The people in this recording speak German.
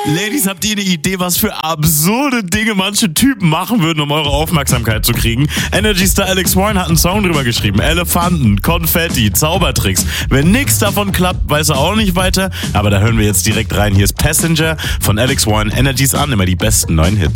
Ladies, habt ihr eine Idee, was für absurde Dinge manche Typen machen würden, um eure Aufmerksamkeit zu kriegen? Energy Star Alex Warren hat einen Song drüber geschrieben. Elefanten, Konfetti, Zaubertricks. Wenn nichts davon klappt, weiß er auch nicht weiter. Aber da hören wir jetzt direkt rein. Hier ist Passenger von Alex Warren. Energies an, immer die besten neuen Hits.